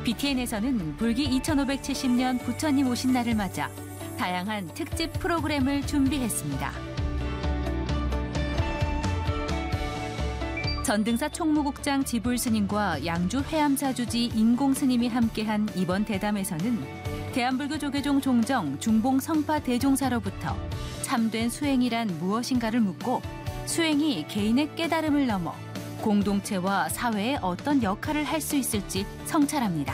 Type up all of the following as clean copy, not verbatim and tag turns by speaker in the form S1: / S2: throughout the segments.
S1: BTN에서는 불기 2570년 부처님 오신 날을 맞아 다양한 특집 프로그램을 준비했습니다. 전등사 총무국장 지불스님과 양주 회암사주지 인공스님이 함께한 이번 대담에서는 대한불교 조계종 종정 중봉 성파 대종사로부터 참된 수행이란 무엇인가를 묻고 수행이 개인의 깨달음을 넘어 공동체와 사회에 어떤 역할을 할 수 있을지 성찰합니다.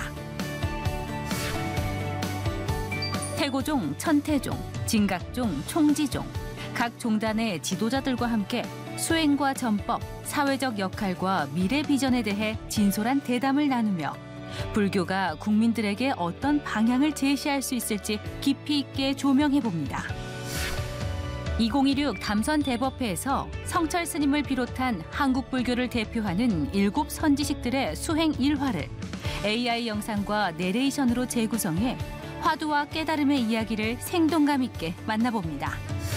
S1: 태고종, 천태종, 진각종, 총지종, 각 종단의 지도자들과 함께 수행과 전법, 사회적 역할과 미래 비전에 대해 진솔한 대담을 나누며 불교가 국민들에게 어떤 방향을 제시할 수 있을지 깊이 있게 조명해봅니다. 2016 담선 대법회에서 성철 스님을 비롯한 한국 불교를 대표하는 7 선지식들의 수행 일화를 AI 영상과 내레이션으로 재구성해 화두와 깨달음의 이야기를 생동감 있게 만나봅니다.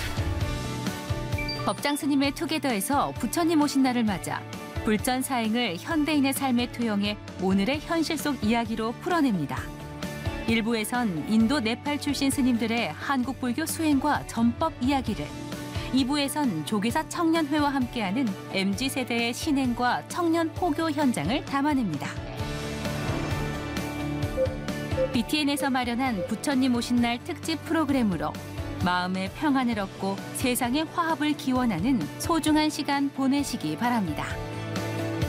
S1: 법장 스님의 투게더에서 부처님 오신 날을 맞아 불전 사행을 현대인의 삶에 투영해 오늘의 현실 속 이야기로 풀어냅니다. 1부에선 인도 네팔 출신 스님들의 한국 불교 수행과 전법 이야기를, 2부에선 조계사 청년회와 함께하는 MZ세대의 신행과 청년 포교 현장을 담아냅니다. BTN에서 마련한 부처님 오신 날 특집 프로그램으로 마음의 평안을 얻고 세상의 화합을 기원하는 소중한 시간 보내시기 바랍니다.